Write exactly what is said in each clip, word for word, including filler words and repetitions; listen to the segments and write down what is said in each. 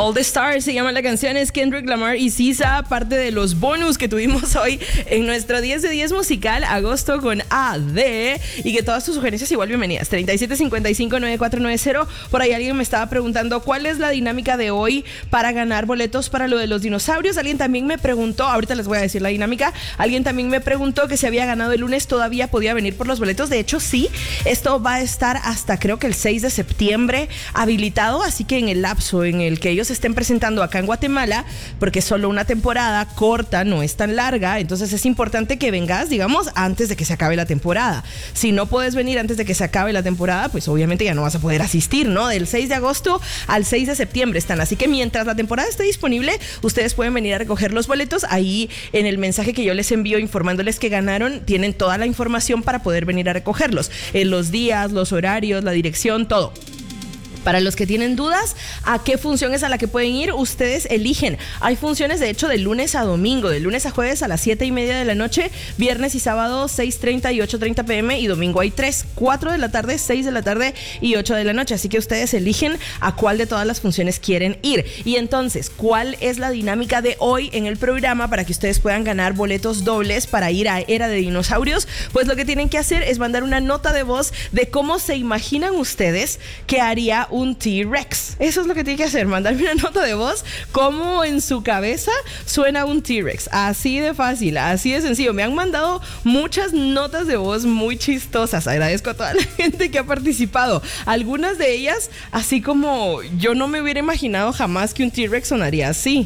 All the Stars se llama la canción, es Kendrick Lamar y Sisa, parte de los bonus que tuvimos hoy en nuestro diez de diez musical, agosto con A D, y que todas tus sugerencias igual bienvenidas. treinta y siete cincuenta y cinco noventa y cuatro noventa. Por ahí alguien me estaba preguntando cuál es la dinámica de hoy para ganar boletos para lo de los dinosaurios. Alguien también me preguntó, ahorita les voy a decir la dinámica, alguien también me preguntó que si había ganado el lunes todavía podía venir por los boletos. De hecho sí, esto va a estar hasta creo que el seis de septiembre habilitado, así que en el lapso en el que ellos se estén presentando acá en Guatemala, porque es solo una temporada corta, no es tan larga, entonces es importante que vengas, digamos, antes de que se acabe la temporada. Si no puedes venir antes de que se acabe la temporada, pues obviamente ya no vas a poder asistir, ¿no? Del seis de agosto al seis de septiembre están, así que mientras la temporada esté disponible, ustedes pueden venir a recoger los boletos. Ahí en el mensaje que yo les envío informándoles que ganaron, tienen toda la información para poder venir a recogerlos, en los días, los horarios, la dirección, todo. Para los que tienen dudas, ¿a qué función es a la que pueden ir? Ustedes eligen. Hay funciones, de hecho, de lunes a domingo, de lunes a jueves a las siete y media de la noche, viernes y sábado seis treinta y ocho treinta pm, y domingo hay tres, cuatro de la tarde, seis de la tarde y ocho de la noche. Así que ustedes eligen a cuál de todas las funciones quieren ir. Y entonces, ¿cuál es la dinámica de hoy en el programa para que ustedes puedan ganar boletos dobles para ir a Era de Dinosaurios? Pues lo que tienen que hacer es mandar una nota de voz de cómo se imaginan ustedes que haría un T-Rex. Eso es lo que tiene que hacer, mandarme una nota de voz, cómo en su cabeza suena un T-Rex. Así de fácil, así de sencillo. Me han mandado muchas notas de voz muy chistosas. Agradezco a toda la gente que ha participado. Algunas de ellas, así como yo no me hubiera imaginado jamás que un T-Rex sonaría así.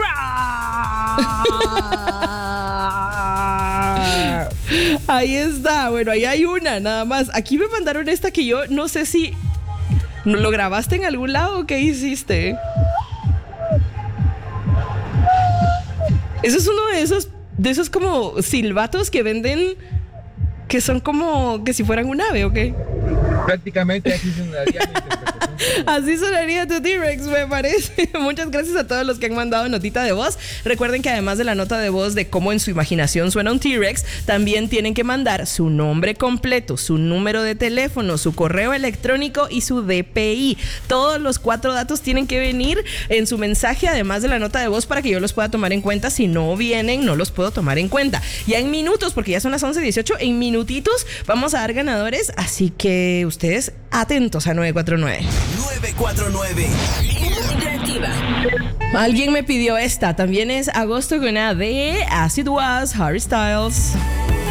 Ahí está. Bueno, ahí hay una, nada más. Aquí me mandaron esta que yo no sé si ¿lo grabaste en algún lado o qué hiciste? Eso es uno de esos, de esos como silbatos que venden, que son como que si fueran un ave, ¿o qué? Prácticamente así sonaría mi interpretación. Así sonaría tu T-Rex, me parece. Muchas gracias a todos los que han mandado notita de voz. Recuerden que además de la nota de voz de cómo en su imaginación suena un T-Rex, también tienen que mandar su nombre completo, su número de teléfono, su correo electrónico y su D P I. Todos los cuatro datos tienen que venir en su mensaje, además de la nota de voz, para que yo los pueda tomar en cuenta. Si no vienen, no los puedo tomar en cuenta. Ya en minutos, porque ya son las once dieciocho, en minutitos vamos a dar ganadores, así que ustedes atentos a nueve cuatro nueve. nueve cuatro nueve. Interactiva. Alguien me pidió esta. También es agosto con A de As It Was, Harry Styles.